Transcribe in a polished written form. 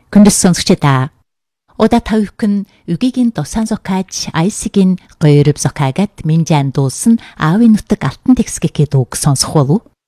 Хүндэс сонсогчдаа Ода тавхын үгийн досан зокааж айсгийн гоёров зокаагад минжан дуусан аавын нутаг алтан текстгийг дууг сонсох болов